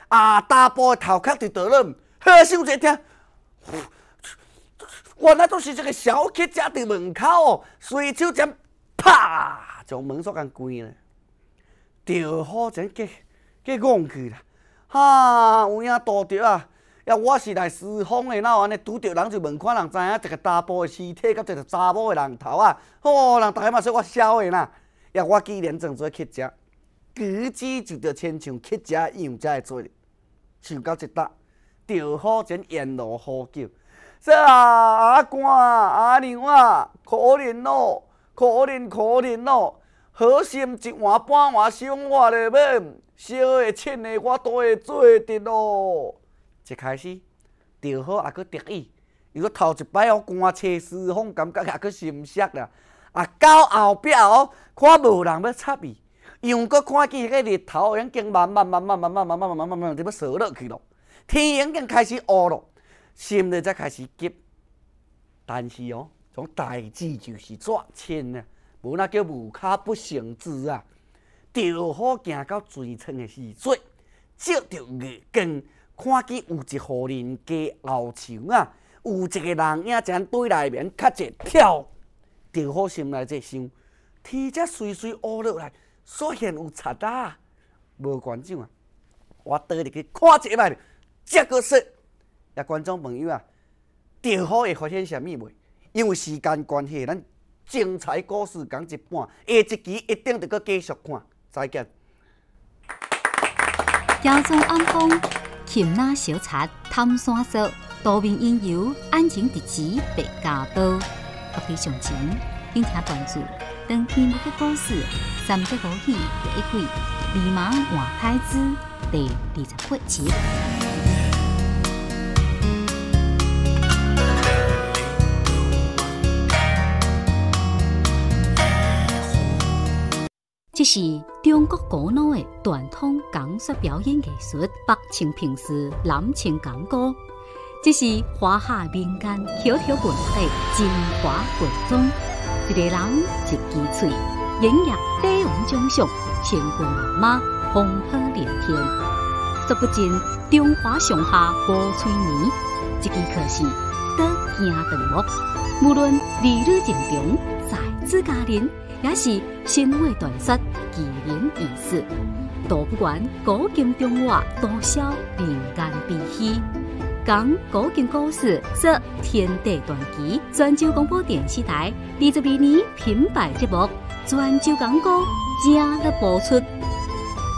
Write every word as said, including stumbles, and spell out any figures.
啊，大埔的头壳伫倒了，好想一听，原来都是这个小乞食伫门口哦，随手将啪将门锁甲关了，着好将计计戆去啦。哈，有影拄着啊！呀，我是来施荒的，哪有安尼拄着人就问看人知影一个查甫的尸体，甲一个查某的人头啊！哦，人大家嘛说我晓的啦。呀，我既然装做乞食，举止就着亲像乞食样才会做。想到一搭，着好前沿路呼叫：说啊，阿官啊，阿娘啊，可怜咯，可怜可怜咯！好心一碗半碗伤我了免，烧的凊的我都会做得咯。一开始，着好也佫得意，伊说头一摆哦，官车私访，感觉也佫心塞啦。啊，到后壁哦，看无人要插伊，又佫看见迄个日头已经慢慢慢慢慢慢慢慢慢慢慢慢就要落落去咯，天已经开始乌咯，心里才开始急。但是哦，种代志就是这千啊，无那叫无卡不成之啊。着好行到水村的时阵，照着月光，看见有一户人家后墙啊，有一个人影正对内面较一跳。着好心内在想，天才随随乌落来，所现有贼啊！无关怎啊？我倒入去看一摆，这个说，也观众朋友啊，着好会发现啥物袂？因为时间关系，咱精彩故事讲一半，下一集一定得搁继续看。再见。 腰中暗风，擒拿小贼，探山说，多面因由，安情直指白家刀。各位上前，并听段子，当天幕的故事，三只五喜第一季，立马换太子第二十八集。这是中国古老的传统讲说表演艺术，北清平时，南清讲歌。这是华夏民间小小文化的精华文章。一个人一支嘴，演绎帝王将相，千军万马，风波连天。说不尽中华上下五翠年，这支可是得惊断目。无论儿女情长，才子佳人。也是神话传说，奇人异事，道不完古今中外多少民间悲喜。讲古今故事，说天地传奇。泉州广播电视台二十二年品牌节目，泉州讲古正在播出。